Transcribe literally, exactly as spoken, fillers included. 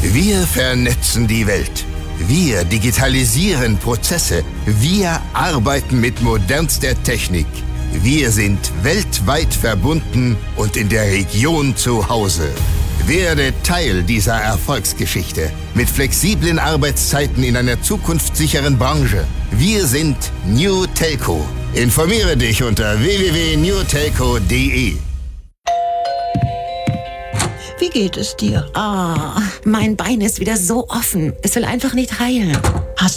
Wir vernetzen die Welt. Wir digitalisieren Prozesse. Wir arbeiten mit modernster Technik. Wir sind weltweit verbunden und in der Region zu Hause. Werde Teil dieser Erfolgsgeschichte mit flexiblen Arbeitszeiten in einer zukunftssicheren Branche. Wir sind New Telco. Informiere dich unter w w w punkt new telco punkt d e. Wie geht es dir? Oh, mein Bein ist wieder so offen. Es will einfach nicht heilen. Hast